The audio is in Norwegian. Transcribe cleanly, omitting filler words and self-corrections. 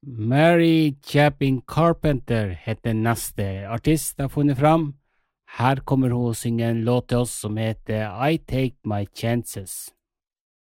Mary Chapin Carpenter heter neste artist jeg har funnet fram. Her kommer hun og synger en låt til oss som heter I Take My Chances.